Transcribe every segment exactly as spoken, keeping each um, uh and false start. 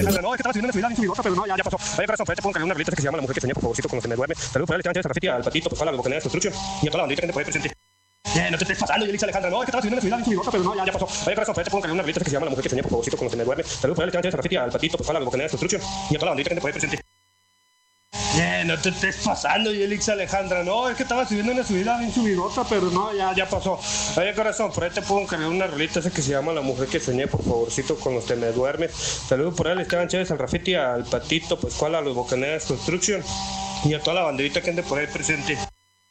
Alejandra, no, es que estaba subiendo una subida bien subidota, pero no, ya, ya pasó. Oye, corazón, por ahí te pongo una rolita que se llama La Mujer que Soñé, por favorcito, con los que me duerme. Saludos por ahí, le echan a Rafiti, al Patito, pues, a la Bocanera de Construcción y a toda la bandita que te puede presente. Eh, no te estés pasando, Yelix Alejandra, no, es que estaba subiendo una subida bien subidota, pero no, ya, ya pasó. Oye, corazón, por ahí te pongo una rolita que se llama La Mujer que Soñé, por favorito, con los que me duerme. Saludos por ahí, le echan a Rafiti, al Patito, pues, a la Bocanera de Construcción y a toda la bandita que te puede presente. Eh, no te estés pasando, Yelix Alejandra, no, es que estaba subiendo una subida bien subidota, pero no, ya, ya pasó. Oye, corazón, por ahí te puedo encargar una rolita esa que se llama La Mujer que Soñé, por favorcito, con los que me duerme. Saludos por ahí, Esteban Chávez, al Rafiti, al Patito, pues cual a los Bocaneras Construction y a toda la banderita que ande por ahí presente.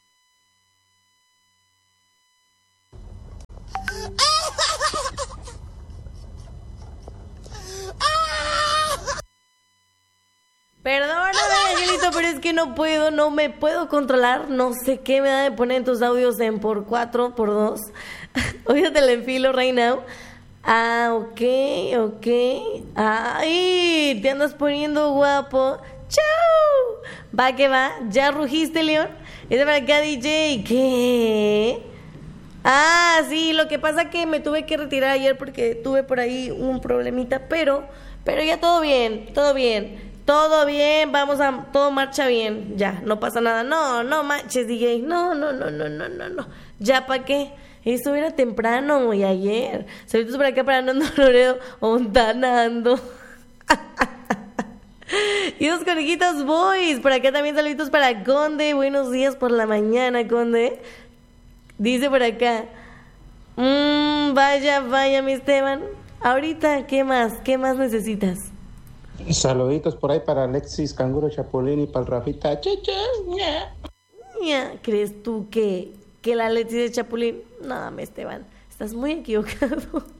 Perdóname, Angelito, pero es que no puedo, no me puedo controlar. No sé qué me da de poner tus audios en por cuatro, por dos. Ahorita te la enfilo right now. Ah, ok, ok. Ay, te andas poniendo guapo. ¡Chau! Va que va. ¿Ya rugiste, León? Es de para acá, D J. ¿Qué? Ah, sí, lo que pasa que me tuve que retirar ayer porque tuve por ahí un problemita, pero, pero ya todo bien, todo bien. Todo bien, vamos a... Todo marcha bien, ya, no pasa nada. No, no manches, D J. No, no, no, no, no, no, no. ¿Ya para qué? Eso era temprano y ayer. Saludos por acá para Nando Loredo, ontanando. Y dos conejitos boys. Por acá también saluditos para Conde. Buenos días por la mañana, Conde. Dice por acá. Mmm, vaya, vaya, mi Esteban. Ahorita, ¿qué más? ¿Qué más necesitas? Saluditos por ahí para Alexis Canguro Chapulín y para el Rafita. Che, che, ña. ña. ¿Crees tú que, que la Alexis de Chapulín? No, me Esteban, estás muy equivocado.